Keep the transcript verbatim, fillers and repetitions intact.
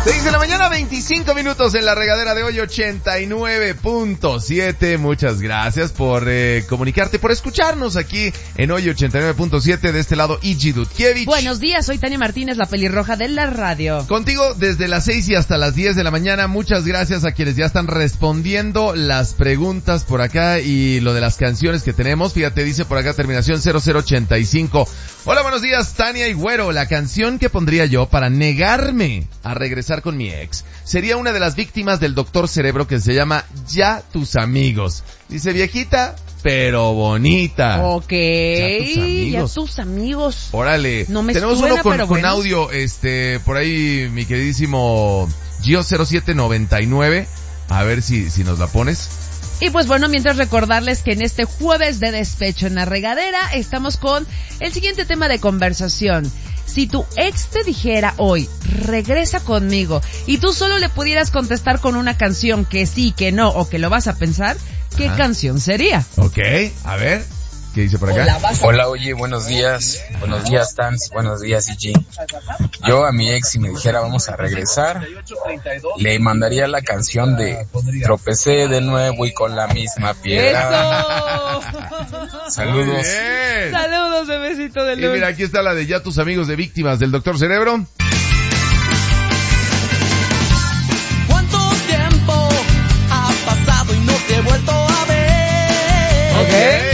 seis de la mañana, veinticinco minutos en la regadera de hoy, ochenta y nueve punto siete. Muchas gracias por eh, comunicarte, por escucharnos aquí en hoy ochenta y nueve punto siete. De este lado, Igi Dudkiewicz. Buenos días, soy Tania Martínez, la pelirroja de la radio. Contigo desde las seis y hasta las diez de la mañana. Muchas gracias a quienes ya están respondiendo las preguntas por acá y lo de las canciones que tenemos. Fíjate, dice por acá terminación cero cero ochenta y cinco. Hola, buenos días, Tania y Güero. La canción que pondría yo para negarme a regresar con mi ex sería una de las víctimas del Doctor Cerebro, que se llama Ya tus amigos. Dice viejita, pero bonita. Ok. Ya tus amigos. Ya tus amigos. Órale. No me Tenemos suena, uno con, pero con bueno. audio, este, por ahí mi queridísimo Gio cero siete noventa y nueve. A ver si, si nos la pones. Y pues bueno, mientras recordarles que en este jueves de despecho en la regadera estamos con el siguiente tema de conversación. Si tu ex te dijera hoy, regresa conmigo, y tú solo le pudieras contestar con una canción que sí, que no, o que lo vas a pensar, ¿qué Ajá. canción sería? Ok, a ver, ¿qué dice por acá? Hola, oye, buenos días. Buenos días, Tans. Buenos días, I G. Yo a mi ex, si me dijera vamos a regresar, le mandaría la canción de Tropecé de nuevo y con la misma piedra. ¡Eso! Saludos. Muy bien. Saludos, bebecito de Y luz. mira, aquí está la de Ya tus amigos de víctimas del Doctor Cerebro. ¿Cuánto tiempo ha pasado y no te he vuelto a ver? Ok.